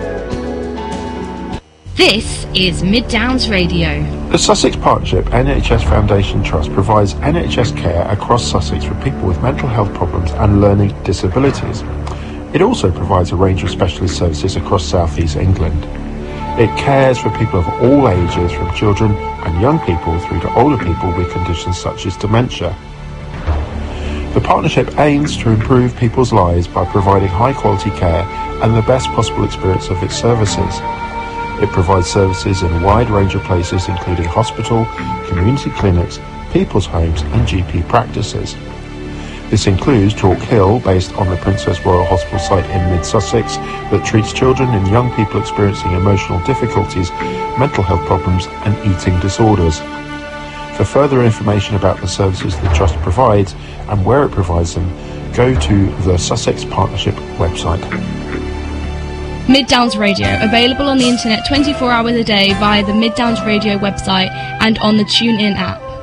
This is Mid Downs Radio. The Sussex Partnership NHS Foundation Trust provides NHS care across Sussex for people with mental health problems and learning disabilities. It also provides a range of specialist services across South East England. It cares for people of all ages, from children and young people through to older people with conditions such as dementia. The partnership aims to improve people's lives by providing high quality care and the best possible experience of its services. It provides services in a wide range of places, including hospital, community clinics, people's homes and GP practices. This includes Chalk Hill, based on the Princess Royal Hospital site in mid-Sussex, that treats children and young people experiencing emotional difficulties, mental health problems and eating disorders. For further information about the services the Trust provides and where it provides them, go to the Sussex Partnership website. Mid Downs Radio, available on the internet 24 hours a day via the Mid Downs Radio website and on the TuneIn app.